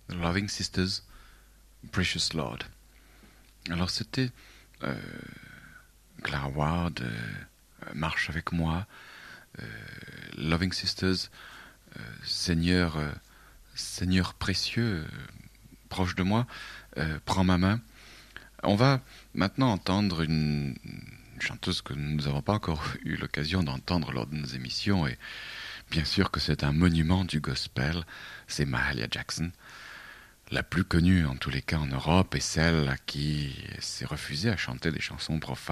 The Loving Sisters, Precious Lord. Alors c'était Clara Ward, Marche avec moi, Loving Sisters, Seigneur précieux, proche de moi, prends ma main. On va maintenant entendre une chanteuse que nous n'avons pas encore eu l'occasion d'entendre lors de nos émissions, et bien sûr que c'est un monument du gospel, c'est Mahalia Jackson, la plus connue en tous les cas en Europe, et celle à qui s'est refusé à chanter des chansons profanes.